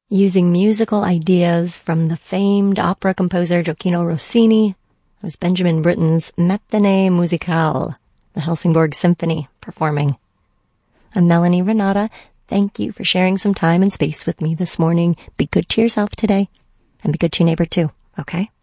using musical ideas from the famed opera composer Gioacchino Rossini. It was Benjamin Britten's Matinée Musicale, the Helsingborg Symphony performing. I'm Melanie Renata. Thank you for sharing some time and space with me this morning. Be good to yourself today, and be good to your neighbor too, okay?